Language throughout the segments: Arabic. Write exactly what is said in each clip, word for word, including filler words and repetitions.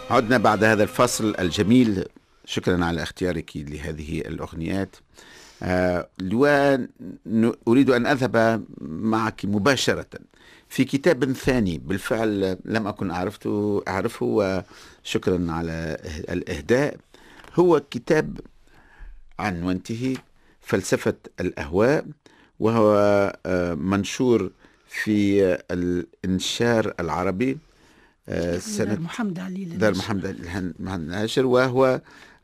عدنا بعد هذا الفصل الجميل. شكرا على اختيارك لهذه الأغنيات. آه وأريد أن أذهب معك مباشرة في كتاب ثاني بالفعل لم أكن أعرفته أعرفه وشكرا على الإهداء. هو كتاب عنوانته فلسفة الأهواء، وهو آه منشور في الإنشار العربي سنة دار محمد علي دار محمد علي الناشر، وهو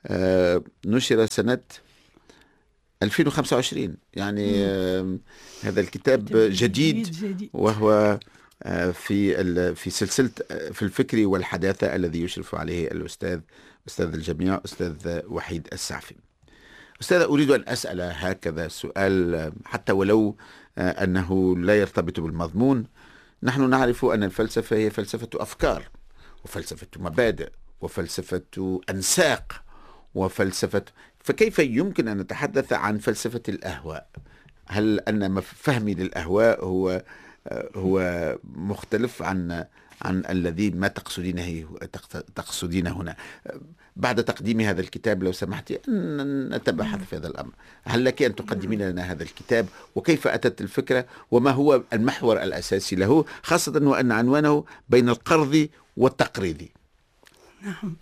نشر سنة ألفين وخمسة وعشرين. يعني هذا الكتاب جديد, جديد وهو في في سلسلة في الفكر والحداثة الذي يشرف عليه الأستاذ أستاذ الجميع أستاذ وحيد السعفي. أستاذ، أريد أن أسأل هكذا سؤال حتى ولو أنه لا يرتبط بالمضمون. نحن نعرف أن الفلسفة هي فلسفة أفكار وفلسفة مبادئ وفلسفة أنساق وفلسفة، فكيف يمكن أن نتحدث عن فلسفة الأهواء؟ هل أن فهمي للأهواء هو هو مختلف عن عن الذي ما تقصدينه تقصدينه هنا؟ بعد تقديم هذا الكتاب لو سمحتي أن نتبحث في هذا الأمر. هل لك أن تقدمين لنا هذا الكتاب وكيف أتت الفكرة وما هو المحور الأساسي له، خاصة وأن عنوانه بين القرض والتقريض؟ نعم.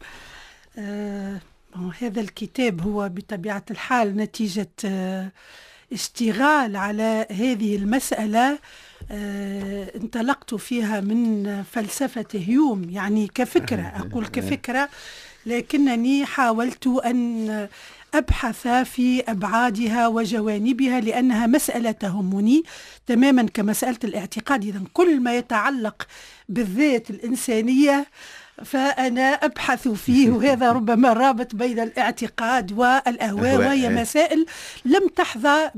آه هذا الكتاب هو بطبيعة الحال نتيجة آه اشتغال على هذه المسألة. آه انطلقت فيها من فلسفة هيوم، يعني كفكرة، أقول كفكرة، لكنني حاولت أن أبحث في أبعادها وجوانبها لأنها مسألة تهمني تماما كمسألة الاعتقاد. إذن كل ما يتعلق بالذات الإنسانية فأنا أبحث فيه، وهذا ربما رابط بين الاعتقاد والأهواء، وهي مسائل لم تحظى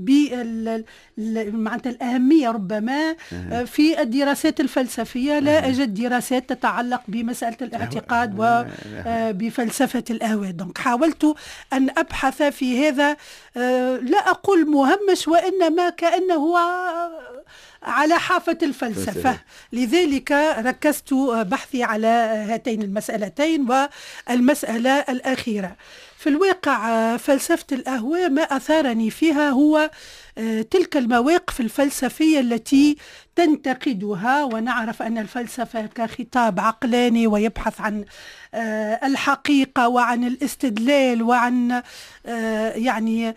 بالأهمية ربما في الدراسات الفلسفية. لا أجد دراسات تتعلق بمسألة الاعتقاد وبفلسفة الأهواء. دونك حاولت أن أبحث في هذا، لا أقول مهمش، وإنما كأنه على حافة الفلسفة. لذلك ركزت بحثي على هاتين المسألتين والمسألة الأخيرة. في الواقع فلسفة الأهواء ما أثارني فيها هو تلك المواقف الفلسفية التي تنتقدها، ونعرف أن الفلسفة كخطاب عقلاني ويبحث عن الحقيقة وعن الاستدلال وعن يعني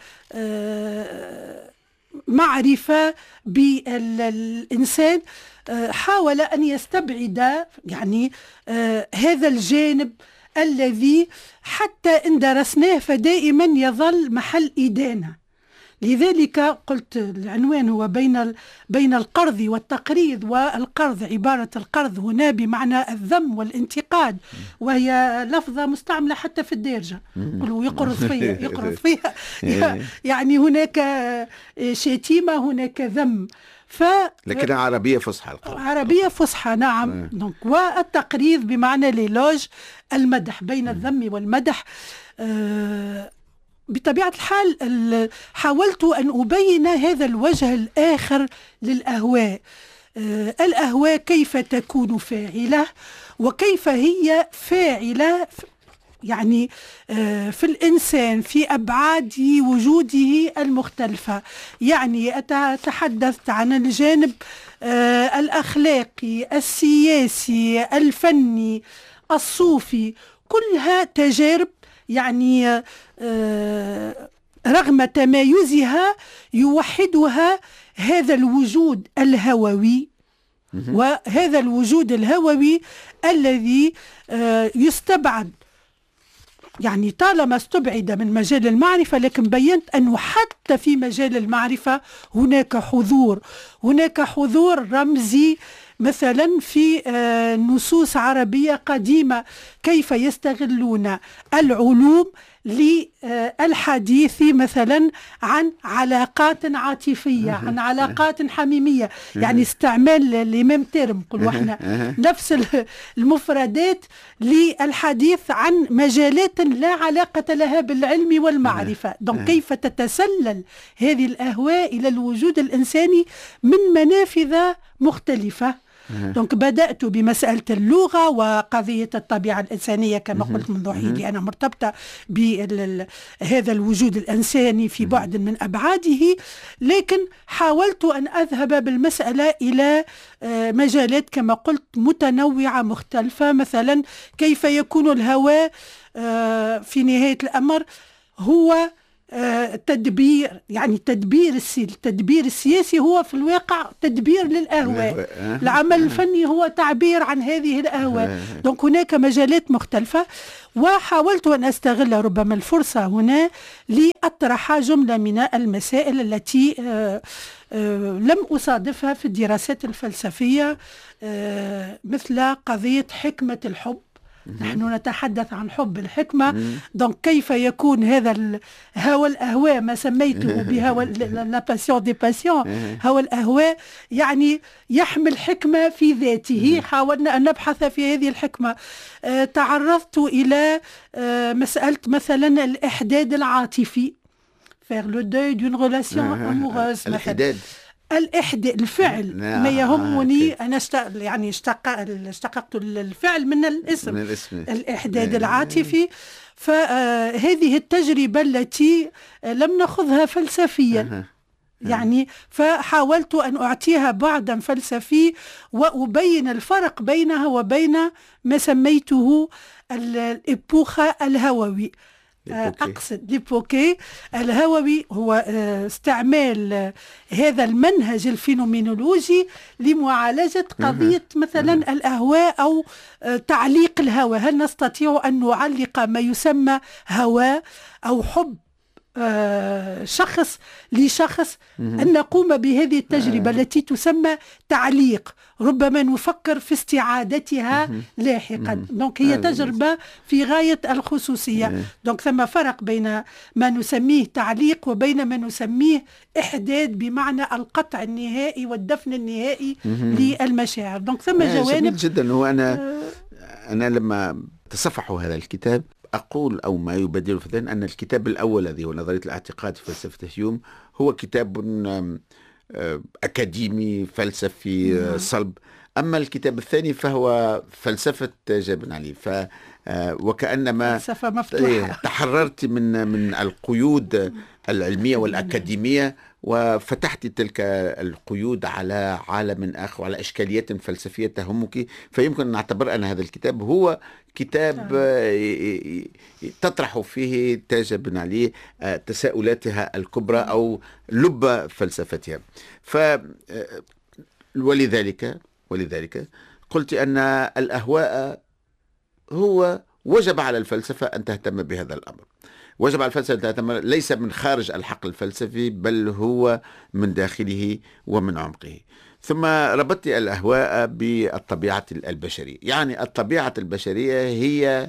معرفة بالإنسان، حاول أن يستبعد يعني هذا الجانب الذي حتى إن درسناه فدائما يظل محل إدانة. لذلك قلت العنوان هو بين بين القرض والتقريض. والقرض عبارة القرض هنا بمعنى الذم والانتقاد، وهي لفظة مستعملة حتى في الدارجة، يقولوا يقرض فيها يقرض فيها يعني هناك شتيمة، هناك ذم، ف لكنها عربية فصحى. عربية فصحى، نعم. والتقريض بمعنى ليلوج، المدح، بين الذم والمدح. أه بطبيعة الحال حاولت أن أبين هذا الوجه الآخر للأهواء. آه الأهواء كيف تكون فاعلة، وكيف هي فاعلة يعني آه في الإنسان في أبعاد وجوده المختلفة. يعني أتحدثت عن الجانب آه الأخلاقي، السياسي، الفني، الصوفي، كلها تجارب يعني آه رغم تمايزها يوحدها هذا الوجود الهووي، وهذا الوجود الهووي الذي آه يستبعد، يعني طالما استبعد من مجال المعرفة، لكن بينت أنه حتى في مجال المعرفة هناك حضور، هناك حضور رمزي. مثلا في نصوص عربية قديمة كيف يستغلون العلوم للحديث مثلا عن علاقات عاطفية، عن علاقات حميمية، يعني استعمال لميم تيرم قلوا احنا نفس المفردات للحديث عن مجالات لا علاقة لها بالعلم والمعرفة. دونك كيف تتسلل هذه الأهواء إلى الوجود الإنساني من منافذ مختلفة. دونك بدأت بمسألة اللغة وقضية الطبيعة الإنسانية كما قلت منذ حين، لأنها مرتبطة بهذا الوجود الإنساني في بعد من أبعاده، لكن حاولت أن أذهب بالمسألة إلى مجالات كما قلت متنوعة مختلفة. مثلا كيف يكون الهواء في نهاية الأمر هو تدبير، يعني تدبير التدبير السياسي هو في الواقع تدبير للأهواء، العمل الفني هو تعبير عن هذه الأهواء. دونك هناك مجالات مختلفة، وحاولت أن أستغل ربما الفرصة هنا لأطرح جملة من المسائل التي لم أصادفها في الدراسات الفلسفية، مثل قضية حكمة الحب. نحن نتحدث عن حب الحكمة، دونك كيف يكون هذا هوى الأهواء، ما سميته بهوى لا باسيون دي باسيون، هوى الأهواء يعني يحمل حكمة في ذاته. حاولنا أن نبحث في هذه الحكمة. أه تعرضت إلى أه مسألة مثلا الإحداد العاطفي، faire le deuil d'une relation amoureuse. الإحداد الإحداء الفعل ما يهمني أنا اشتق يعني اشتق اشتققت الفعل من الاسم, من الاسم. الإحداد العاطفي. فهذه التجربة التي لم نأخذها فلسفيا يعني، فحاولت أن أعطيها بعدا فلسفي وأبين الفرق بينها وبين ما سميته الإبوخة الهووي. أقصد ليبوكي الهووي هو استعمال هذا المنهج الفينومينولوجي لمعالجة قضية مثلا الأهواء أو تعليق الهوى. هل نستطيع أن نعلق ما يسمى هوى أو حب شخص لشخص، أن نقوم بهذه التجربة التي تسمى تعليق، ربما نفكر في استعادتها لاحقا. دونك هي تجربة في غاية الخصوصية. دونك ثم فرق بين ما نسميه تعليق وبين ما نسميه إحداد، بمعنى القطع النهائي والدفن النهائي للمشاعر. دونك ثم جوانب جدا. هو أنا أنا لما تصفحوا هذا الكتاب أقول أو ما يبدل في الذهن أن الكتاب الأول الذي هو نظرية الاعتقاد في فلسفة هيوم هو كتاب أكاديمي فلسفي صلب، أما الكتاب الثاني فهو فلسفة جابن علي. ف وكأنما فلسفة مفتوحة. تحررت من من القيود العلمية والأكاديمية وفتحت تلك القيود على عالم آخر وعلى إشكاليات فلسفية تهمك. فيمكن أن نعتبر أن هذا الكتاب هو كتاب تطرح فيه تاج بن علي تساؤلاتها الكبرى أو لب فلسفتها. ف ولذلك ولذلك قلت أن الأهواء هو وجب على الفلسفة أن تهتم بهذا الأمر. وجب على الفلسفة أن تهتم ليس من خارج الحقل الفلسفي بل هو من داخله ومن عمقه. ثم ربطت الأهواء بالطبيعة البشرية، يعني الطبيعة البشرية هي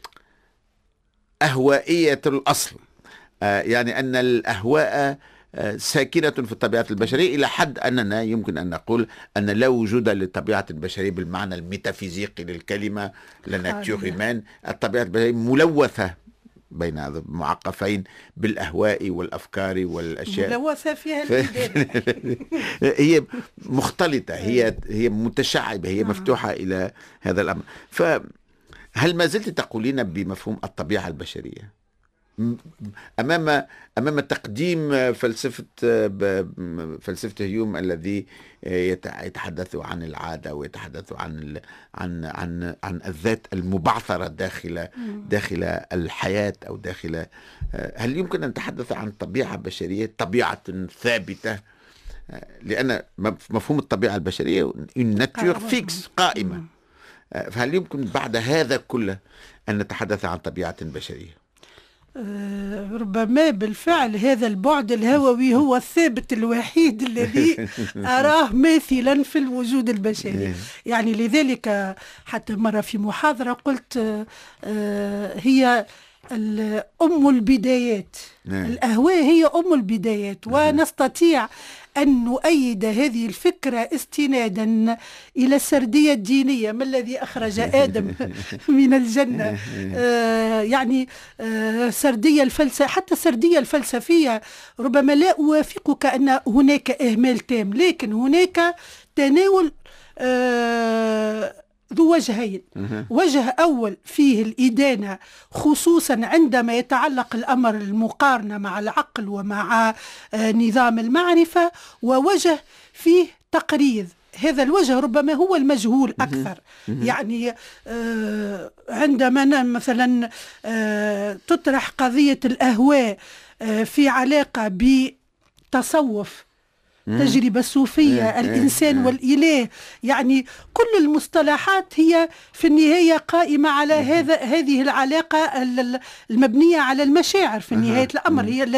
أهوائية الأصل، يعني أن الأهواء ساكنة في الطبيعة البشرية إلى حد أننا يمكن أن نقول أن لا وجود للطبيعة البشرية بالمعنى الميتافيزيقي للكلمة لناتيور هيومان. الطبيعة البشرية ملوثة بين هذا معقفين بالأهواء والأفكار والأشياء، ملوثة فيها البداية. هي مختلطة، هي هي متشعبة، هي مفتوحة إلى هذا الأمر. فهل ما زلت تقولين بمفهوم الطبيعة البشرية أمام أمام تقديم فلسفة فلسفة هيوم الذي يتحدث عن العادة ويتحدث عن عن عن عن الذات المبعثرة داخل داخل الحياة أو داخل، هل يمكن أن نتحدث عن طبيعة بشرية، طبيعة ثابتة؟ لأن مفهوم الطبيعة البشرية une nature fixe قائمة، فهل يمكن بعد هذا كله أن نتحدث عن طبيعة بشرية؟ أه ربما بالفعل هذا البعد الهووي هو الثابت الوحيد الذي أراه ماثلا في الوجود البشري. يعني لذلك حتى مرة في محاضرة قلت أه هي أم البدايات، الأهواء هي أم البدايات، ونستطيع أن نؤيد هذه الفكرة استنادا إلى السردية الدينية، ما الذي أخرج آدم من الجنة. آه يعني آه سردية الفلسفة، حتى السردية الفلسفية ربما لا أوافقك أن هناك إهمال تام، لكن هناك تناول ذو وجهين. وجه أول فيه الإدانة، خصوصا عندما يتعلق الأمر المقارنة مع العقل ومع نظام المعرفة، ووجه فيه تقريض. هذا الوجه ربما هو المجهول أكثر. يعني عندما مثلا تطرح قضية الأهواء في علاقة بتصوف، تجربة صوفية، الإنسان والإله، يعني كل المصطلحات هي في النهاية قائمة على هذا هذه العلاقة المبنية على المشاعر في نهاية الأمر، هي